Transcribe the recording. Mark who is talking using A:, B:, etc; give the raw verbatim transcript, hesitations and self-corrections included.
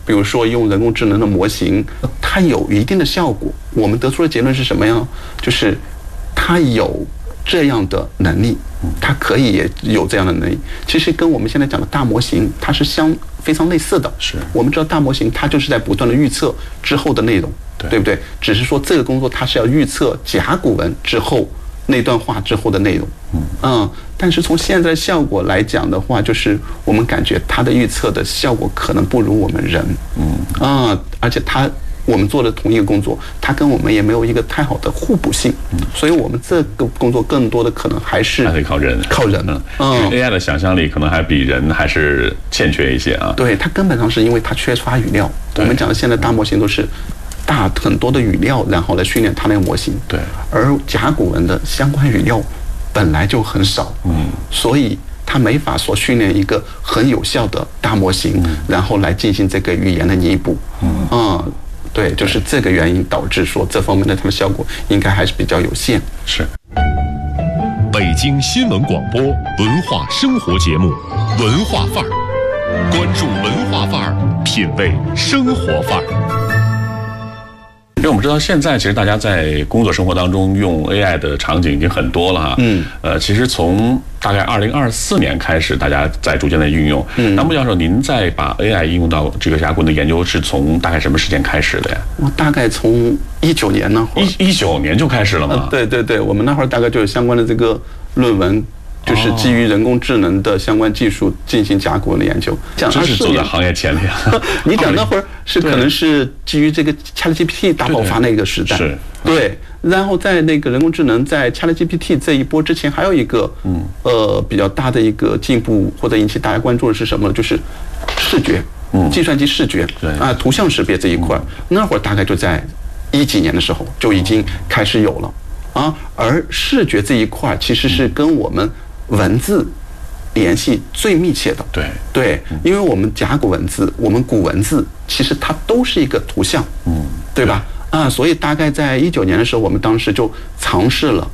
A: 比如说用人工智能的模型，它有一定的效果。我们得出的结论是什么呀？就是它有这样的能力，它可以也有这样的能力。其实跟我们现在讲的大模型，它是相非常类似的。
B: 是
A: 我们知道大模型它就是在不断的预测之后的内容，对, 对不对？只是说这个工作它是要预测甲骨文之后那段话之后的内容。嗯嗯，但是从现在效果来讲的话，就是我们感觉它的预测的效果可能不如我们人。嗯啊，而且它。我们做的同一个工作，它跟我们也没有一个太好的互补性，所以我们这个工作更多的可能还是
B: 还得靠人，
A: 靠人。
B: 嗯 ，A I 的想象力可能还比人还是欠缺一些啊。
A: 对，它根本上是因为它缺乏语料。我们讲的现在大模型都是大很多的语料，然后来训练它那个模型。
B: 对，
A: 而甲骨文的相关语料本来就很少，嗯，所以它没法说训练一个很有效的大模型，嗯、然后来进行这个语言的弥补。嗯。嗯对，就是这个原因导致说这方面的它的效果应该还是比较有限。
B: 是。
C: 北京新闻广播文化生活节目《文化范儿》，关注文化范儿，品味生活范儿。
B: 因为我们知道现在其实大家在工作生活当中用 A I 的场景已经很多了哈。嗯。呃，其实从大概二零二四年开始，大家在逐渐的运用。嗯。那穆教授，您在把 A I 应用到这个甲骨文的研究是从大概什么时间开始的呀？
A: 我大概从一九年那会儿。
B: 一一九年就开始了吗？
A: 呃？对对对，我们那会儿大概就有相关的这个论文。就是基于人工智能的相关技术进行甲骨文的研究，
B: 讲真是走在行业前列。
A: 你讲那会儿是可能是基于这个 ChatGPT 大爆发那个时代，
B: 是
A: 对。然后在那个人工智能在 ChatGPT 这一波之前，还有一个嗯呃比较大的一个进步或者引起大家关注的是什么呢？就是视觉，嗯，计算机视觉，对啊，图像识别这一块，那会儿大概就在一几年的时候就已经开始有了啊。而视觉这一块其实是跟我们文字联系最密切的，
B: 对
A: 对，因为我们甲骨文字，我们古文字，其实它都是一个图像，嗯，对吧？啊，所以大概在一九年的时候，我们当时就尝试了